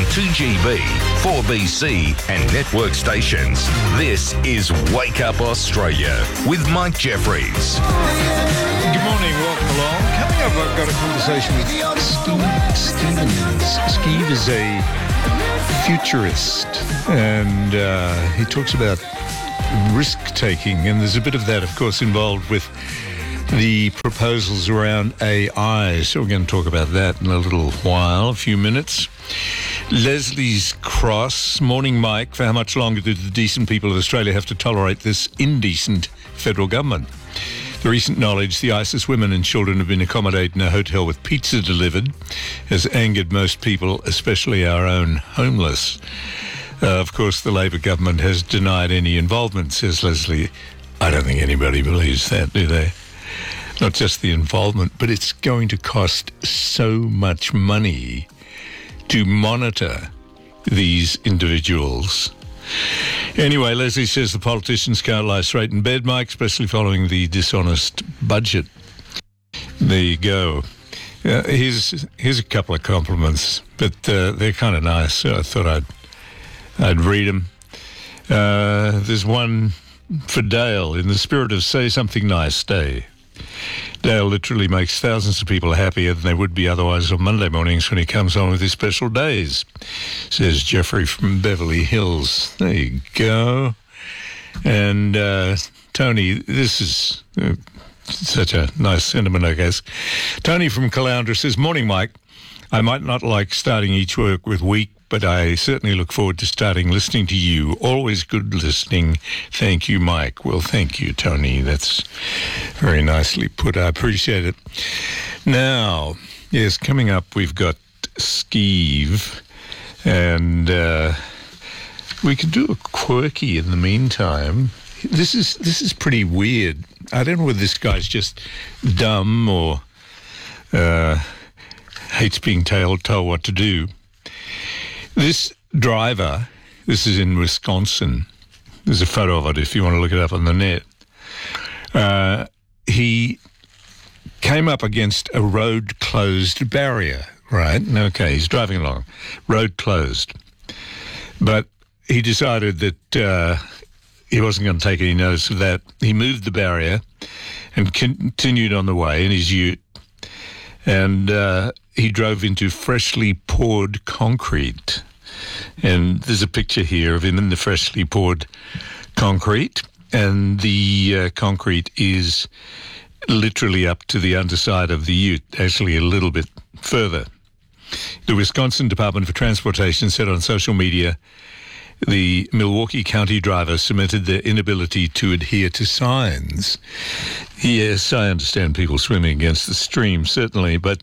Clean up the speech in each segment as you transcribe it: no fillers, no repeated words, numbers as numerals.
2GB, 4BC and network stations. This is Wake Up Australia with Mike Jeffries. Good morning, welcome along. Coming up, I've got a conversation with Steve Stevens. Steve is a futurist, and he talks about risk-taking, and there's a bit of that, of course, involved with the proposals around AI. So we're going to talk about that in a little while, a few minutes. Leslie's Cross. Morning, Mike. For how much longer do the decent people of Australia have to tolerate this indecent federal government? The recent knowledge the ISIS women and children have been accommodated in a hotel with pizza delivered has angered most people, especially our own homeless. Of course, the Labor government has denied any involvement, says Leslie. I don't think anybody believes that, do they? Not just the involvement, but it's going to cost so much money to monitor these individuals. Anyway, Leslie says the politicians can't lie straight in bed, Mike, especially following the dishonest budget. There you go. Here's a couple of compliments, but they're kind of nice, so I thought I'd read them. There's one for Dale. In the spirit of say something nice, stay. Dale literally makes thousands of people happier than they would be otherwise on Monday mornings when he comes on with his special days, says Jeffrey from Beverly Hills. There you go. And Tony, this is such a nice sentiment, I guess. Tony from Caloundra says, morning, Mike. I might not like starting each work with week, but I certainly look forward to starting listening to you. Always good listening. Thank you, Mike. Well, thank you, Tony. That's very nicely put. I appreciate it. Now, yes, coming up, we've got Skeeve, and we could do a quirky in the meantime. This is pretty weird. I don't know whether this guy's just dumb or hates being told what to do. This driver, this is in Wisconsin. There's a photo of it if you want to look it up on the net. He came up against a road-closed barrier, right? Okay, he's driving along. Road closed. But he decided that he wasn't going to take any notice of that. He moved the barrier and continued on the way in his ute. And he drove into freshly poured concrete. And there's a picture here of him in the freshly poured concrete. And the concrete is literally up to the underside of the ute, actually a little bit further. The Wisconsin Department for Transportation said on social media the Milwaukee County driver cemented their inability to adhere to signs. Yes, I understand people swimming against the stream, certainly, but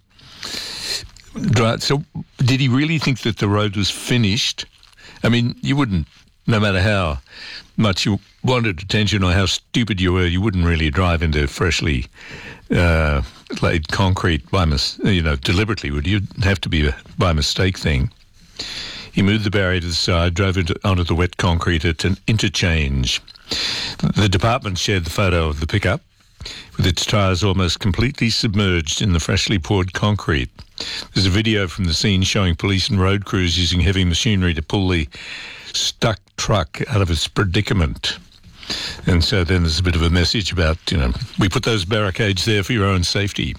so did he really think that the road was finished? I mean, you wouldn't, no matter how much you wanted attention or how stupid you were, you wouldn't really drive into freshly laid concrete deliberately, would you? It'd have to be a by mistake thing. He moved the barrier to the side, drove onto the wet concrete at an interchange. The department shared the photo of the pickup with its tyres almost completely submerged in the freshly poured concrete. There's a video from the scene showing police and road crews using heavy machinery to pull the stuck truck out of its predicament. And so then there's a bit of a message about, we put those barricades there for your own safety.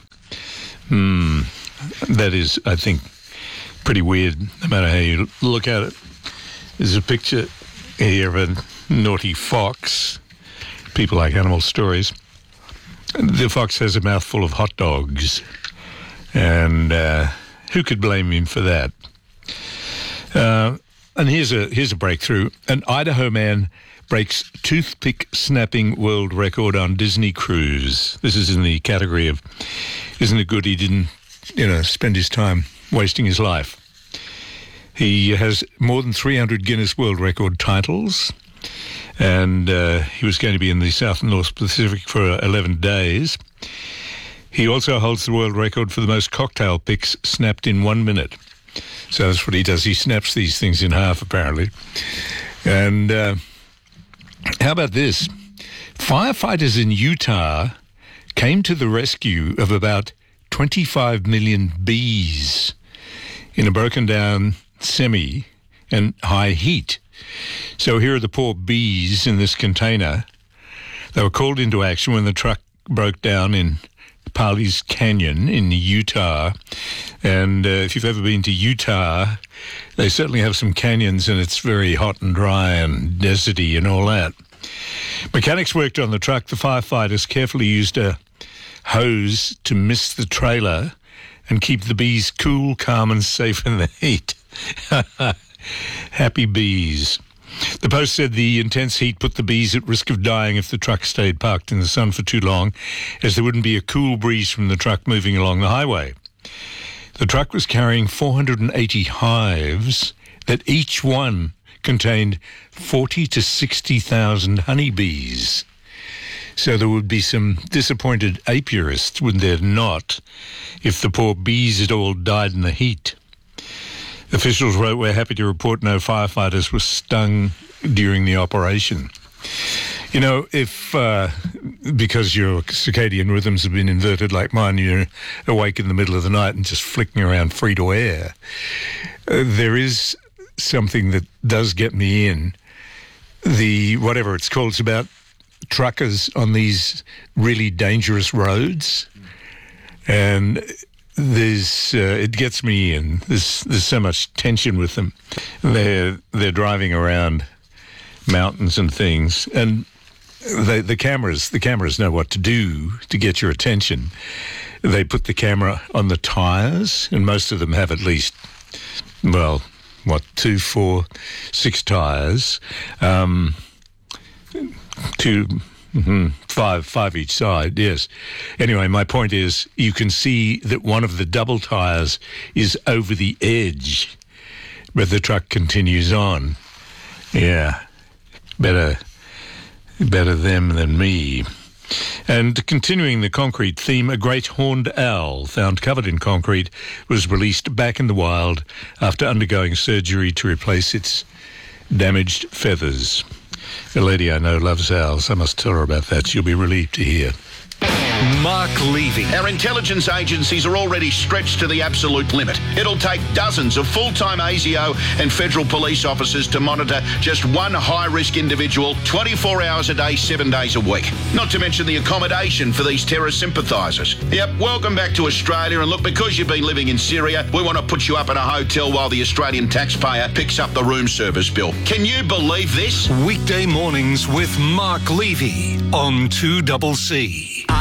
That is, I think, pretty weird, no matter how you look at it. There's a picture here of a naughty fox. People like animal stories. The fox has a mouthful of hot dogs, and who could blame him for that? And here's a breakthrough. An Idaho man breaks toothpick snapping world record on Disney cruise. This is in the category of, isn't it good he didn't, spend his time wasting his life. He has more than 300 Guinness World Record titles, and he was going to be in the South and North Pacific for 11 days. He also holds the world record for the most cocktail picks snapped in 1 minute. So that's what he does. He snaps these things in half, apparently. And how about this? Firefighters in Utah came to the rescue of about 25 million bees in a broken down semi and high heat. So here are the poor bees in this container. They were called into action when the truck broke down in Pali's Canyon in Utah. And if you've ever been to Utah, they certainly have some canyons, and it's very hot and dry and deserty and all that. Mechanics worked on the truck. The firefighters carefully used a hose to mist the trailer and keep the bees cool, calm and safe in the heat. Happy bees. The Post said the intense heat put the bees at risk of dying if the truck stayed parked in the sun for too long, as there wouldn't be a cool breeze from the truck moving along the highway. The truck was carrying 480 hives that each one contained 40 to 60,000 honeybees. So there would be some disappointed apiarists, wouldn't there not, if the poor bees had all died in the heat. Officials wrote, "We're happy to report no firefighters were stung during the operation." You know, if, because your circadian rhythms have been inverted like mine, you're awake in the middle of the night and just flicking around free to air, there is something that does get me in. Whatever it's called, it's about truckers on these really dangerous roads. And it gets me in. There's so much tension with them. They're driving around mountains and things, and the cameras know what to do to get your attention. They put the camera on the tires, and most of them have at least, 2, 4, 6 tires, 5 each side, yes. Anyway, my point is, you can see that one of the double tires is over the edge, but the truck continues on. Yeah, better them than me. And continuing the concrete theme, a great horned owl found covered in concrete was released back in the wild after undergoing surgery to replace its damaged feathers. A lady I know loves owls. I must tell her about that. She'll be relieved to hear. Mark Levy. Our intelligence agencies are already stretched to the absolute limit. It'll take dozens of full-time ASIO and federal police officers to monitor just one high-risk individual 24 hours a day, 7 days a week. Not to mention the accommodation for these terror sympathisers. Yep, welcome back to Australia. And look, because you've been living in Syria, we want to put you up in a hotel while the Australian taxpayer picks up the room service bill. Can you believe this? Weekday mornings with Mark Levy on 2CC.